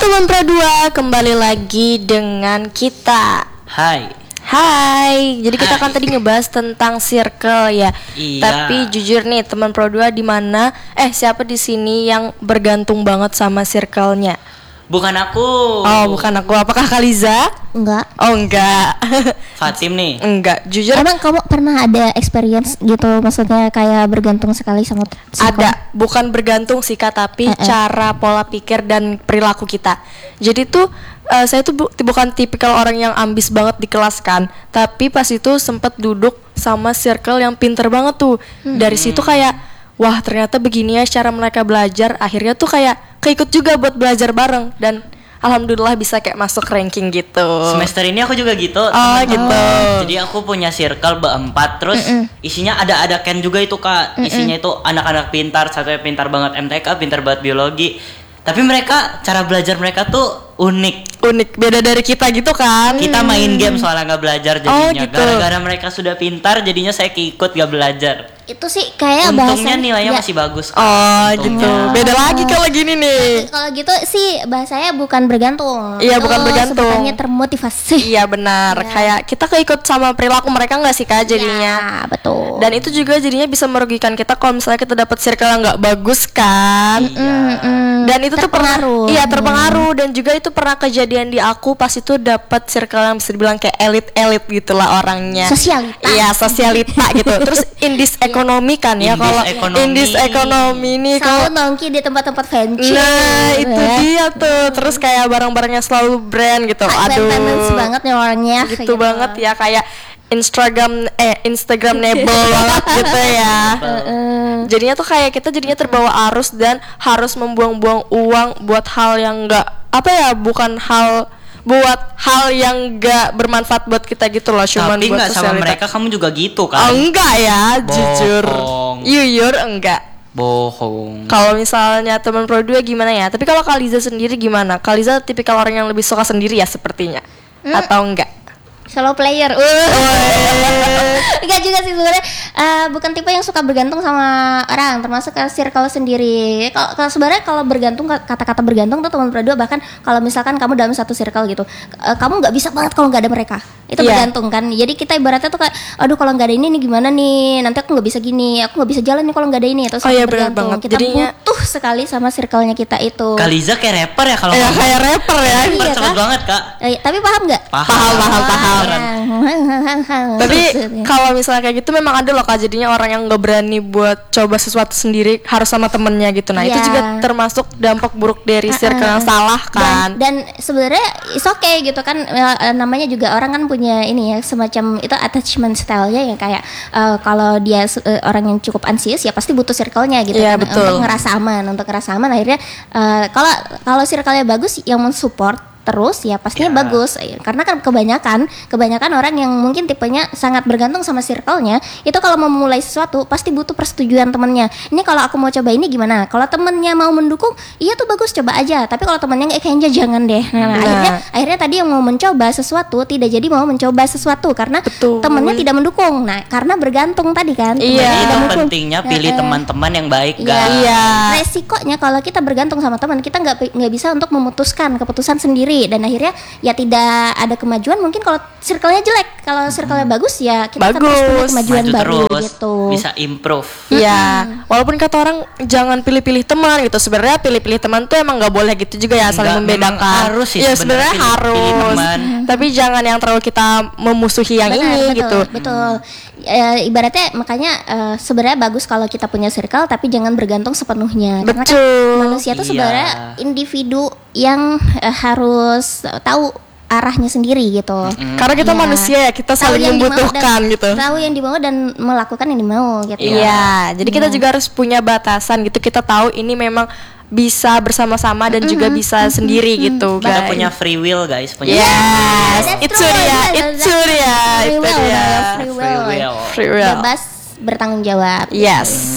teman Pro 2, kembali lagi dengan kita. Hai, jadi kita kan tadi ngebahas tentang circle ya. Iya. Tapi jujur nih teman Pro 2 di mana siapa di sini yang bergantung banget sama circle-nya? Bukan aku. Oh, bukan aku. Apakah Khaliza? Enggak. Oh, enggak. Fatim nih. Enggak, jujur Emang kamu pernah ada experience gitu, maksudnya kayak bergantung sekali sama circle? ada, bukan bergantung sih Kak, tapi cara pola pikir dan perilaku kita. Jadi tuh saya tuh bukan tipikal orang yang ambis banget di kelas kan, tapi pas itu sempet duduk sama circle yang pinter banget tuh. Dari situ kayak wah ternyata begini ya cara mereka belajar. Akhirnya tuh kayak keikut juga buat belajar bareng dan alhamdulillah bisa kayak masuk ranking gitu. Semester ini aku juga gitu. Oh gitu. Jadi aku punya circle berempat, terus isinya ada Ken juga itu Kak. Isinya itu anak-anak pintar, satunya pintar banget MTK, pintar banget biologi. Tapi mereka cara belajar mereka tuh unik, beda dari kita gitu kan. Kita main game soalnya nggak belajar Oh, jadinya. gitu. Gara-gara mereka sudah pintar, jadinya saya keikut gak belajar. Itu sih kayak Untungnya bahasa nilainya ya, masih bagus Kak. Oh Untungnya. gitu. Beda lagi kalau gini nih. kalau gitu sih bahasanya bukan bergantung. Iya, Itu bukan bergantung. sebutannya termotivasi. Iya benar. Ya. Kayak kita keikut sama perilaku mereka nggak sih Kak jadinya. Ya, betul. Dan itu juga jadinya bisa merugikan kita kalau misalnya kita dapat circle yang nggak bagus kan. Dan itu tuh pernah Terpengaruh. terpengaruh dan juga itu pernah kejadian di aku pas itu dapat circle yang bisa dibilang kayak elit gitulah orangnya. Sosialita. Iya, sosialita gitu. Terus indis ekonomi kan ya, Indis kalau ekonomi. indis ekonomi nih Selalu kalau nongki di tempat-tempat fancy. nah itu Ya. dia tuh. Terus kayak barang-barangnya selalu brand gitu. Aduh. Maintenance banget nih orangnya. Gitu banget ya, kayak Instagramable banget gitu ya. Jadinya tuh kayak kita jadinya terbawa arus dan harus membuang-buang uang buat hal yang enggak bukan buat hal yang enggak bermanfaat buat kita gitu loh, cuman Tapi buat nggak sama sosialita. mereka kamu juga gitu Oh, kan? enggak ya, jujur. Bohong. Jujur enggak. Bohong. Kalau misalnya teman Pro 2 gimana ya? Tapi kalau Khaliza sendiri gimana? Khaliza tipikal orang yang lebih suka sendiri ya sepertinya. Atau enggak? Solo player. Enggak juga sih sebenarnya. Bukan tipe yang suka bergantung sama orang, termasuk ke circle sendiri. Kalau sebenarnya kalau bergantung, kata-kata bergantung tuh teman Pro 2, bahkan kalau misalkan kamu dalam satu circle gitu, kamu nggak bisa banget kalau nggak ada mereka. Itu Iya. bergantung kan. Jadi kita ibaratnya tuh kayak, aduh kalau nggak ada ini nih gimana nih? Nanti aku nggak bisa gini, aku nggak bisa jalan nih kalau nggak ada ini. Terus Oh iya, benar bergantung. banget. Kita Jadinya- butuh sekali sama circle-nya kita itu. Kaliza kayak rapper ya kalau ngomong. Kayak rapper ya. Rapper Iya, cepet Kak. banget Kak. Tapi paham nggak? Paham. Tapi Maksudnya. kalau misalnya kayak gitu memang ada loh Kak, jadinya orang yang nggak berani buat coba sesuatu sendiri harus sama temennya gitu. Nah itu Iya. juga termasuk dampak buruk dari circle yang salah kan. Dan sebenarnya it's okay gitu kan, namanya juga orang kan punya ini ya, semacam itu attachment style-nya yang kayak kalau dia orang yang cukup ansius ya pasti butuh circle-nya gitu Iya, kan, betul. untuk ngerasa aman akhirnya kalau circle-nya bagus yang mensupport terus ya pastinya Ya. bagus, karena kan kebanyakan orang yang mungkin tipenya sangat bergantung sama circle-nya itu kalau mau memulai sesuatu pasti butuh persetujuan temennya. Ini kalau aku mau coba ini gimana? Kalau temennya mau mendukung, iya tuh bagus, coba aja. Tapi kalau temennya kayaknya jangan deh. Akhirnya tadi yang mau mencoba sesuatu tidak jadi mau mencoba sesuatu karena Betul. temennya tidak mendukung. Nah karena bergantung tadi kan. Iya. temennya Jadi tidak itu mendukung. pentingnya pilih teman-teman yang baik Iya. guys. Iya. Resikonya kalau kita bergantung sama teman, kita nggak bisa untuk memutuskan keputusan sendiri, dan akhirnya ya tidak ada kemajuan. Mungkin kalau circle-nya jelek, kalau circle-nya bagus ya kita akan terus punya Bagus. kemajuan Maju baru terus, gitu. bisa improve. Iya, walaupun kata orang jangan pilih-pilih teman gitu. Sebenarnya pilih-pilih teman tuh emang nggak boleh gitu juga ya, saling Enggak, memang membedakan. harus sih Iya, sebenarnya sebenarnya pilih harus. teman. Tapi jangan yang terlalu kita memusuhi yang Benar, ini betul, gitu. betul. Ibaratnya makanya sebenarnya bagus kalau kita punya circle, tapi jangan bergantung sepenuhnya. Karena kan Betul. manusia itu Iya. sebenarnya individu yang harus tahu arahnya sendiri gitu. Karena kita Iya. manusia ya, kita Tahu saling yang dimau membutuhkan dan- gitu. Tahu yang dimau dan melakukan yang dimau gitu. Iya, jadi kita juga harus punya batasan gitu. Kita tahu ini memang bisa bersama-sama dan juga bisa sendiri gitu, Kita guys. punya free will guys, punya Yes, That's itu true. dia, That's itu dia, free itu will, dia. free free will. Free will. Bebas bertanggung jawab. Yes.